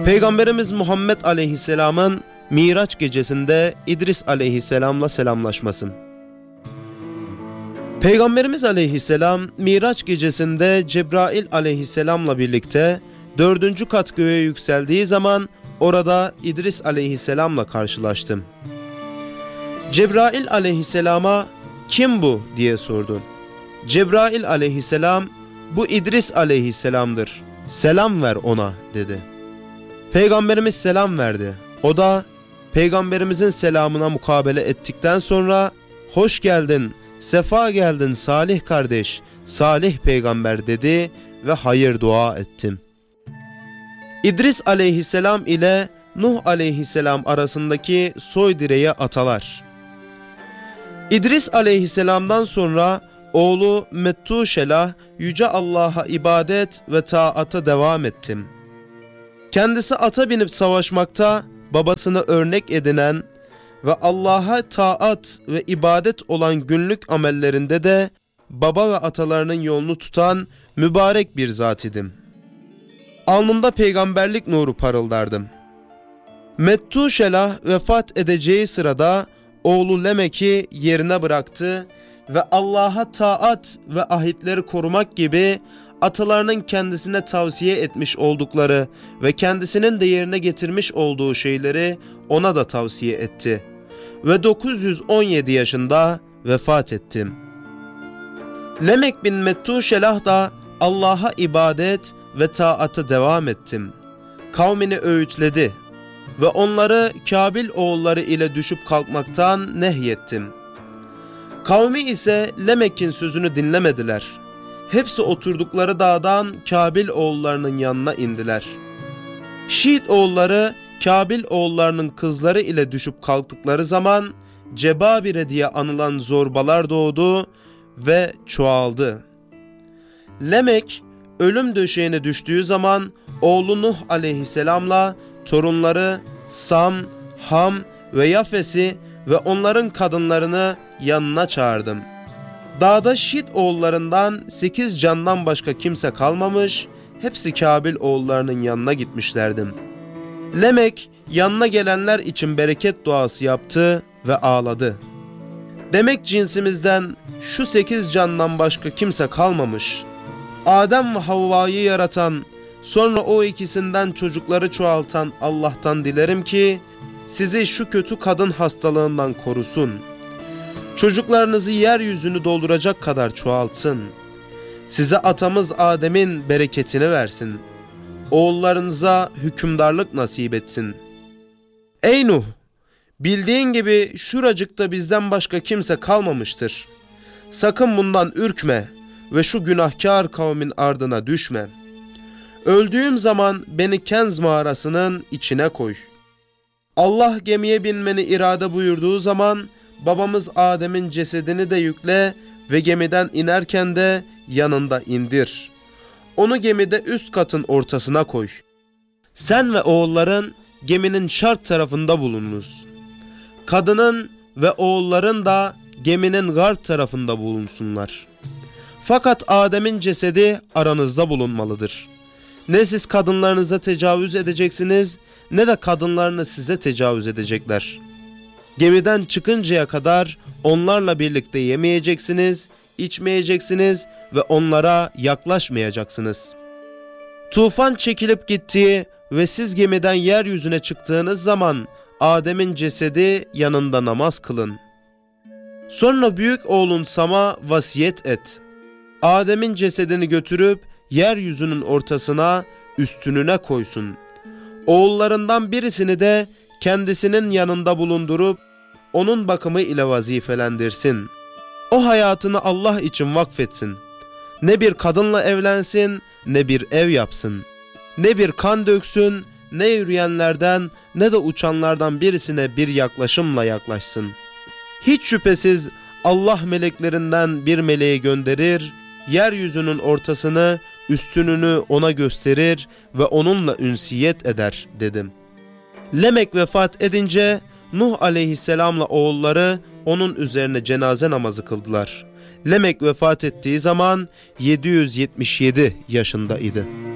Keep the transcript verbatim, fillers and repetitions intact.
Peygamberimiz Muhammed Aleyhisselam'ın Miraç gecesinde İdris Aleyhisselam'la selamlaşması. Peygamberimiz Aleyhisselam Miraç gecesinde Cebrail Aleyhisselam'la birlikte dördüncü kat göğe yükseldiği zaman orada İdris Aleyhisselam'la karşılaştım. Cebrail Aleyhisselam'a "Kim bu?" diye sordu. Cebrail Aleyhisselam "Bu İdris Aleyhisselam'dır. Selam ver ona." dedi. Peygamberimiz selam verdi. O da Peygamberimizin selamına mukabele ettikten sonra "Hoş geldin, sefa geldin Salih kardeş, Salih peygamber" dedi ve hayır dua ettim. İdris Aleyhisselam ile Nuh Aleyhisselam arasındaki soy direği atalar. İdris Aleyhisselam'dan sonra oğlu Mettuşelah Yüce Allah'a ibadet ve taata devam ettim. Kendisi ata binip savaşmakta babasını örnek edinen ve Allah'a taat ve ibadet olan günlük amellerinde de baba ve atalarının yolunu tutan mübarek bir zat idim. Alnımda peygamberlik nuru parıldardım. Mettuşelah vefat edeceği sırada oğlu Lemek'i yerine bıraktı ve Allah'a taat ve ahitleri korumak gibi atalarının kendisine tavsiye etmiş oldukları ve kendisinin de yerine getirmiş olduğu şeyleri ona da tavsiye etti. Ve dokuz yüz on yedi yaşında vefat ettim. Lemek bin Mettuşelah da Allah'a ibadet ve taata devam ettim. Kavmini öğütledi ve onları Kabil oğulları ile düşüp kalkmaktan nehyettim. Kavmi ise Lemek'in sözünü dinlemediler. Hepsi oturdukları dağdan Kabil oğullarının yanına indiler. Şiit oğulları Kabil oğullarının kızları ile düşüp kalktıkları zaman Cebabire diye anılan zorbalar doğdu ve çoğaldı. Lemek ölüm döşeğine düştüğü zaman oğlu Nuh Aleyhisselam'la torunları Sam, Ham ve Yafes'i ve onların kadınlarını yanına çağırdım. Dağda Şit oğullarından sekiz candan başka kimse kalmamış, hepsi Kabil oğullarının yanına gitmişlerdim. Lemek yanına gelenler için bereket duası yaptı ve ağladı. Demek cinsimizden şu sekiz candan başka kimse kalmamış. Adem ve Havva'yı yaratan, sonra o ikisinden çocukları çoğaltan Allah'tan dilerim ki sizi şu kötü kadın hastalığından korusun. Çocuklarınızı yeryüzünü dolduracak kadar çoğaltsın. Size atamız Adem'in bereketini versin. Oğullarınıza hükümdarlık nasip etsin. Ey Nuh! Bildiğin gibi şuracıkta bizden başka kimse kalmamıştır. Sakın bundan ürkme ve şu günahkar kavmin ardına düşme. Öldüğüm zaman beni Kenz mağarasının içine koy. Allah gemiye binmeni irade buyurduğu zaman babamız Adem'in cesedini de yükle ve gemiden inerken de yanında indir. Onu gemide üst katın ortasına koy. Sen ve oğulların geminin şark tarafında bulununuz. Kadının ve oğulların da geminin garp tarafında bulunsunlar. Fakat Adem'in cesedi aranızda bulunmalıdır. Ne siz kadınlarınıza tecavüz edeceksiniz, ne de kadınlarını size tecavüz edecekler. Gemiden çıkıncaya kadar onlarla birlikte yemeyeceksiniz, içmeyeceksiniz ve onlara yaklaşmayacaksınız. Tufan çekilip gittiği ve siz gemiden yeryüzüne çıktığınız zaman Adem'in cesedi yanında namaz kılın. Sonra büyük oğlun Sam'a vasiyet et. Adem'in cesedini götürüp yeryüzünün ortasına, üstününe koysun. Oğullarından birisini de kendisinin yanında bulundurup onun bakımı ile vazifelendirsin. O hayatını Allah için vakfetsin. Ne bir kadınla evlensin, ne bir ev yapsın. Ne bir kan döksün, ne yürüyenlerden ne de uçanlardan birisine bir yaklaşımla yaklaşsın. Hiç şüphesiz Allah meleklerinden bir meleği gönderir, yeryüzünün ortasını, üstününü ona gösterir ve onunla ünsiyet eder dedim. Lemek vefat edince Nuh aleyhisselamla oğulları onun üzerine cenaze namazı kıldılar. Lemek vefat ettiği zaman yedi yüz yetmiş yedi yaşında idi.